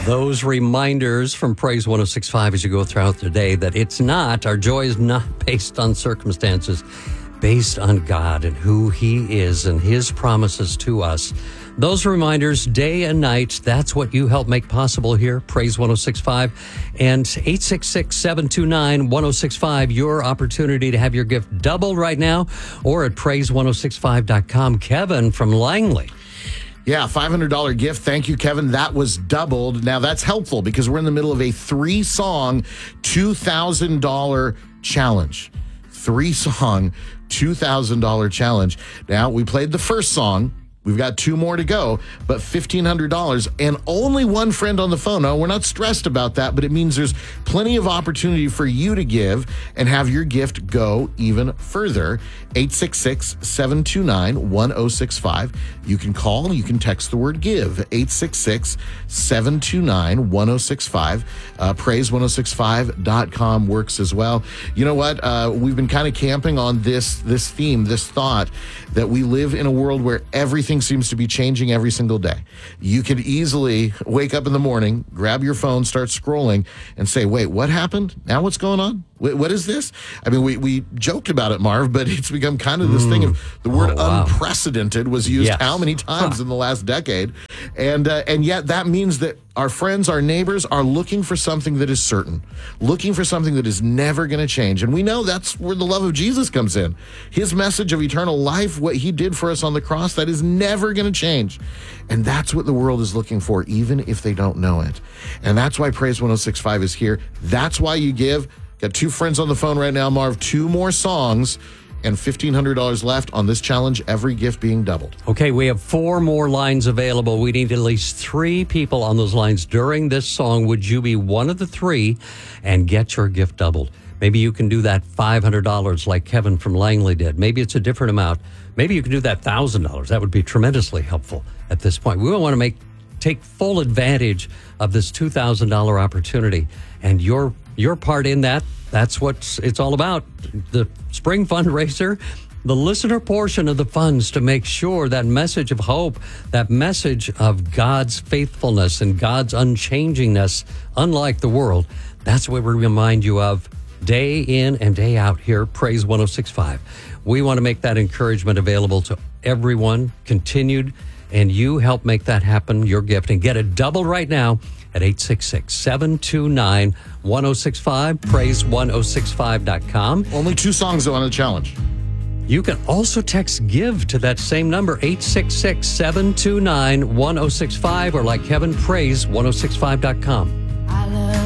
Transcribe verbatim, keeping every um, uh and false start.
Those reminders from Praise one oh six point five as you go throughout the day that it's not, our joy is not based on circumstances, based on God and who He is and His promises to us. Those reminders day and night, that's what you help make possible here, Praise one oh six point five. And eight six six, seven two nine, one oh six five, your opportunity to have your gift doubled right now, or at praise one oh six five dot com. Kevin from Langley. Yeah, five hundred dollars gift. Thank you, Kevin. That was doubled. Now, that's helpful because we're in the middle of a three-song, two thousand dollars challenge. Three-song, two thousand dollars challenge. Now, we played the first song. We've got two more to go, but fifteen hundred dollars and only one friend on the phone. Now, we're not stressed about that, but it means there's plenty of opportunity for you to give and have your gift go even further. eight six six, seven two nine, one oh six five. You can call, you can text the word give. eight six six, seven two nine, one oh six five. Uh, praise one oh six five dot com works as well. You know what? Uh, we've been kind of camping on this, this theme, this thought that we live in a world where everything seems to be changing every single day. You could easily wake up in the morning, grab your phone, start scrolling, and say, wait, what happened? Now what's going on? What is this? I mean, we, we joked about it, Marv, but it's become kind of this mm. thing of the word oh, wow. unprecedented was used yes. how many times huh. in the last decade? And uh, and yet that means that our friends, our neighbors are looking for something that is certain, looking for something that is never going to change. And we know that's where the love of Jesus comes in. His message of eternal life, what He did for us on the cross, that is never going to change. And that's what the world is looking for, even if they don't know it. And that's why Praise one oh six point five is here. That's why you give. Got two friends on the phone right now, Marv. Two more songs and fifteen hundred dollars left on this challenge, every gift being doubled. Okay, we have four more lines available. We need at least three people on those lines during this song. Would you be one of the three and get your gift doubled? Maybe you can do that five hundred dollars like Kevin from Langley did. Maybe it's a different amount. Maybe you can do that one thousand dollars. That would be tremendously helpful at this point. We want to make take full advantage of this two thousand dollars opportunity. And your your part in that, that's what it's all about. The spring fundraiser, the listener portion of the funds to make sure that message of hope, that message of God's faithfulness and God's unchangingness, unlike the world, that's what we remind you of day in and day out here, Praise one oh six point five. We want to make that encouragement available to everyone, continued, and you help make that happen, your gift, and get it doubled right now at eight six six, seven two nine, one oh six five, praise one oh six five dot com. Only two songs though on the challenge. You can also text GIVE to that same number, eight six six, seven two nine, one oh six five, or like Kevin, praise one oh six five dot com.